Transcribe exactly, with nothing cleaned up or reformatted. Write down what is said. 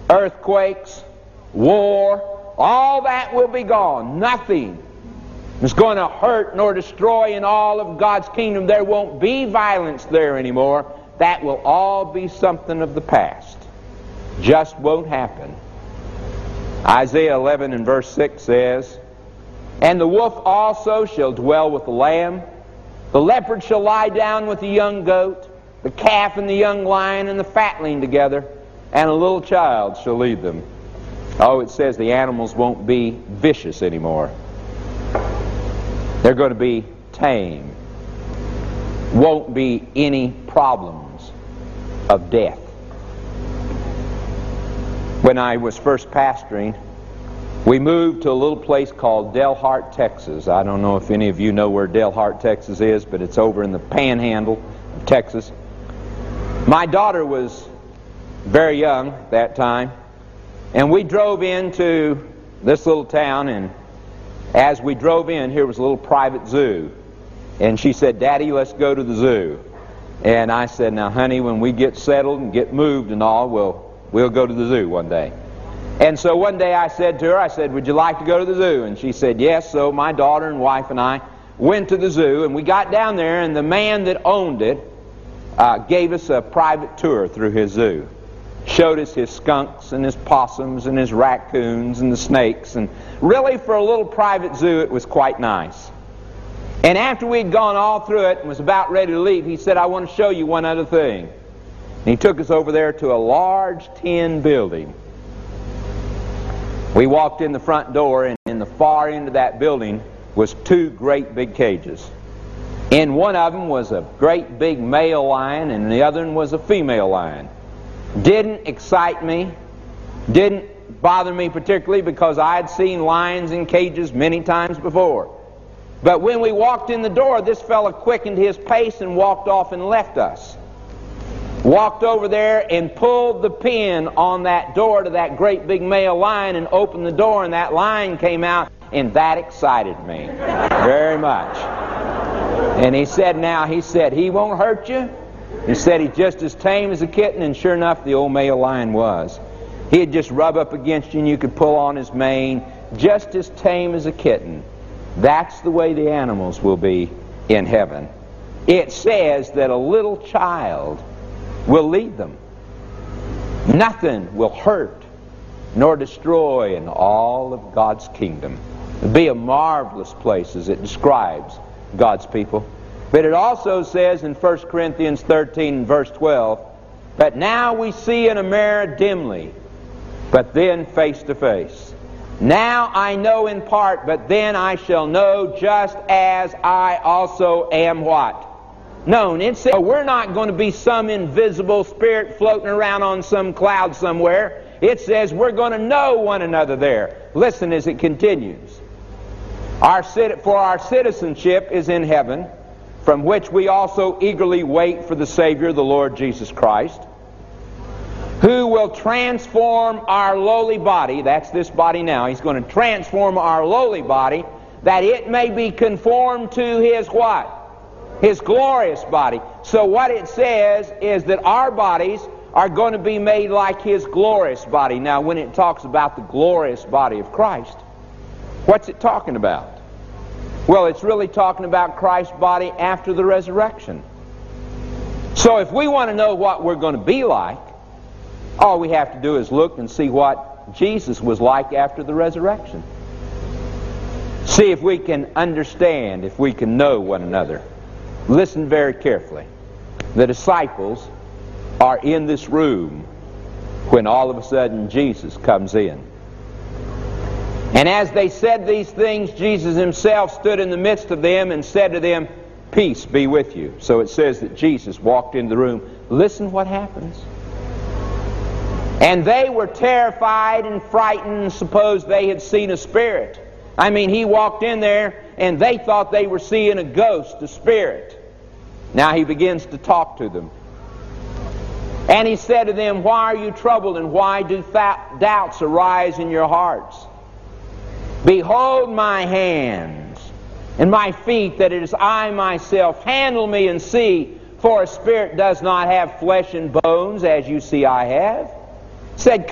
earthquakes, war, all that will be gone. Nothing is going to hurt nor destroy in all of God's kingdom. There won't be violence there anymore. That will all be something of the past. Just won't happen. Isaiah eleven and verse six says, "And the wolf also shall dwell with the lamb. The leopard shall lie down with the young goat. The calf and the young lion and the fatling together. And a little child shall lead them." Oh, it says the animals won't be vicious anymore. They're going to be tame. Won't be any problems of death. When I was first pastoring, we moved to a little place called Delhart, Texas. I don't know if any of you know where Delhart, Texas is, but it's over in the panhandle of Texas. My daughter was very young at that time, and we drove into this little town, and as we drove in, here was a little private zoo. And she said, "Daddy, let's go to the zoo." And I said, "Now, honey, when we get settled and get moved and all, we'll, we'll go to the zoo one day." And so one day I said to her, I said, "Would you like to go to the zoo?" And she said, "Yes." So my daughter and wife and I went to the zoo, and we got down there, and the man that owned it uh, gave us a private tour through his zoo. Showed us his skunks and his possums and his raccoons and the snakes. And really, for a little private zoo, it was quite nice. And after we'd gone all through it and was about ready to leave, he said, "I want to show you one other thing." And he took us over there to a large tin building. We walked in the front door, and in the far end of that building was two great big cages. In one of them was a great big male lion, and the other one was a female lion. Didn't excite me, didn't bother me particularly, because I had seen lions in cages many times before. But when we walked in the door, this fellow quickened his pace and walked off and left us. Walked over there and pulled the pin on that door to that great big male lion and opened the door, and that lion came out, and that excited me very much. And he said, now, he said, "He won't hurt you." He said, "He's just as tame as a kitten," and sure enough, the old male lion was. He'd just rub up against you and you could pull on his mane, just as tame as a kitten. That's the way the animals will be in heaven. It says that a little child will lead them. Nothing will hurt nor destroy in all of God's kingdom. It'll be a marvelous place as it describes God's people. But it also says in First Corinthians thirteen, verse twelve, "But now we see in a mirror dimly, but then face to face. Now I know in part, but then I shall know just as I also am" what? Known. It says we're not going to be some invisible spirit floating around on some cloud somewhere. It says we're going to know one another there. Listen as it continues. Our For our citizenship is in heaven, from which we also eagerly wait for the Savior, the Lord Jesus Christ, who will transform our lowly body. That's this body now. He's going to transform our lowly body, that it may be conformed to His what? His glorious body. So what it says is that our bodies are going to be made like His glorious body. Now, when it talks about the glorious body of Christ, what's it talking about? Well, it's really talking about Christ's body after the resurrection. So if we want to know what we're going to be like, all we have to do is look and see what Jesus was like after the resurrection. See if we can understand, if we can know one another. Listen very carefully. The disciples are in this room when all of a sudden Jesus comes in. And as they said these things, Jesus Himself stood in the midst of them and said to them, "Peace be with you." So it says that Jesus walked in the room. Listen what happens. And they were terrified and frightened and supposed they had seen a spirit. I mean, He walked in there and they thought they were seeing a ghost, a spirit. Now He begins to talk to them. And He said to them, "Why are you troubled, and why do th- doubts arise in your hearts? Behold my hands and my feet, that it is I myself. Handle me and see, for a spirit does not have flesh and bones, as you see I have." Said,